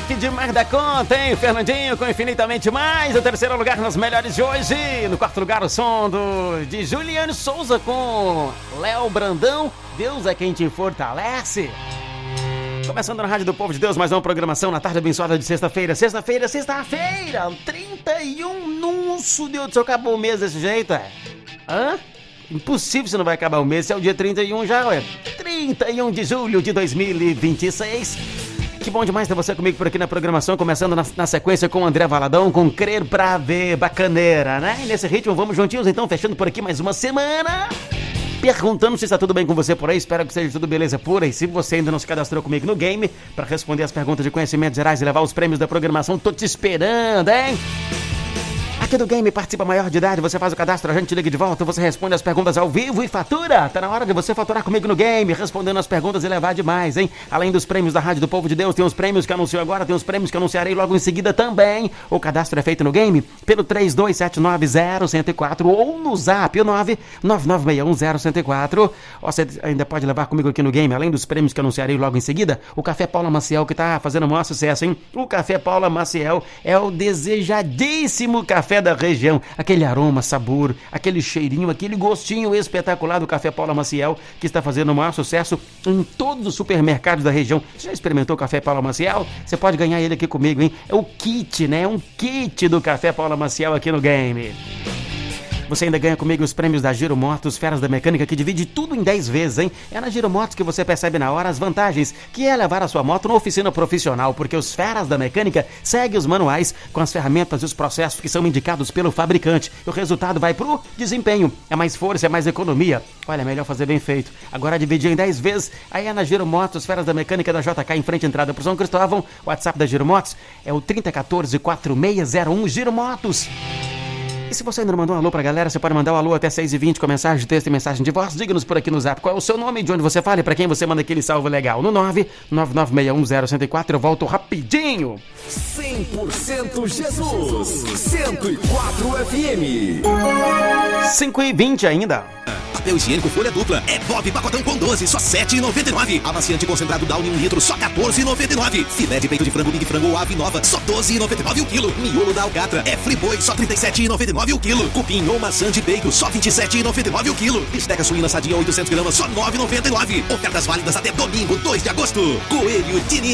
moleque demais da conta, hein? Fernandinho com infinitamente mais. O terceiro lugar nos melhores de hoje. No quarto lugar, o som de Juliane Souza com Léo Brandão. Deus é quem te fortalece. Começando na Rádio do Povo de Deus, mais uma programação na tarde abençoada de sexta-feira. Sexta-feira, 31. Nossa, Deus do céu, acabou o mês desse jeito, é? Hã? Impossível se não vai acabar o mês, se é o dia 31 já, ué. 31 de julho de 2026. Que bom demais ter você comigo por aqui na programação, começando na sequência com o André Valadão, com Crer Pra Ver, bacaneira, né? E nesse ritmo, vamos juntinhos então, fechando por aqui mais uma semana. Perguntando se está tudo bem com você por aí, espero que seja tudo beleza por aí. Se você ainda não se cadastrou comigo no game, para responder as perguntas de conhecimentos gerais e levar os prêmios da programação, tô te esperando, hein? Aqui do game, participa maior de idade, você faz o cadastro, a gente liga de volta, você responde as perguntas ao vivo e fatura. Tá na hora de você faturar comigo no game, respondendo as perguntas e levar demais, hein? Além dos prêmios da Rádio do Povo de Deus, tem os prêmios que anunciou agora, tem os prêmios que anunciarei logo em seguida também. O cadastro é feito no game pelo 32790104 ou no zap, o 999610104. Você ainda pode levar comigo aqui no game, além dos prêmios que anunciarei logo em seguida, o Café Paula Maciel, que tá fazendo o maior sucesso, hein? O Café Paula Maciel é o desejadíssimo café da região, aquele aroma, sabor, aquele cheirinho, aquele gostinho espetacular do Café Paula Maciel, que está fazendo o maior sucesso em todos os supermercados da região. Você já experimentou o Café Paula Maciel? Você pode ganhar ele aqui comigo, hein? É o kit, né? É um kit do Café Paula Maciel aqui no game. Você ainda ganha comigo os prêmios da Giro Motos, Feras da Mecânica, que divide tudo em 10 vezes, hein? É na Giro Motos que você percebe na hora as vantagens, que é levar a sua moto na oficina profissional, porque os Feras da Mecânica seguem os manuais com as ferramentas e os processos que são indicados pelo fabricante. E o resultado vai pro desempenho. É mais força, é mais economia. Olha, é melhor fazer bem feito. Agora dividir em 10 vezes, aí é na Giro Motos, Feras da Mecânica da JK, em frente à entrada pro São Cristóvão. O WhatsApp da Giro Motos é o 3014-4601 Giro Motos. E se você ainda não mandou um alô pra galera, você pode mandar um alô até 6h20 com mensagem de texto e mensagem de voz. Diga-nos por aqui no zap qual é o seu nome e de onde você fala e pra quem você manda aquele salve legal. No 999610104, eu volto rapidinho. 100% Jesus, 104 FM. 5h20 ainda. Papel higiênico folha dupla é Bob pacotão com 12, só R$7,99. Amaciante concentrado Downy 1 litro, só R$14,99. Filé de peito de frango Big Frango ou ave nova, só R$12,99 o quilo. Miolo da Alcatra é Friboi, só R$37,99 o quilo. Cupim ou maçã de peito, só R$27,99 o quilo. Bisteca suína sadia 800 gramas, só R$9,99. Ofertas válidas até domingo, 2 de agosto. Coelho Diniz.